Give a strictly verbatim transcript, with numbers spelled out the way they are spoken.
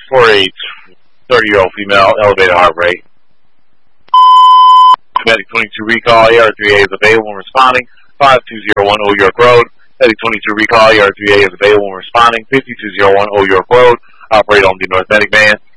for a thirty-year-old female, elevated heart rate. Medic twenty-two recall, A R three A is available and responding. five two zero one Old York Road. Medic twenty-two recall, A R three A is available and responding. fifty-two oh one Old York Road. Operate on the North Medic van.